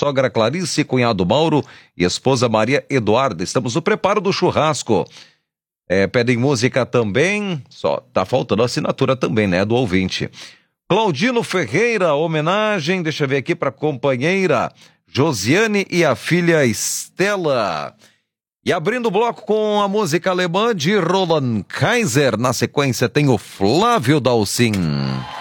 sogra Clarice, cunhado Mauro e esposa Maria Eduarda. Estamos no preparo do churrasco. Pedem música também, só tá faltando a assinatura também, né, do ouvinte. Claudino Ferreira, homenagem, deixa eu ver aqui para companheira Josiane e a filha Estela. E abrindo o bloco com a música alemã de Roland Kaiser, na sequência tem o Flávio Dalcin.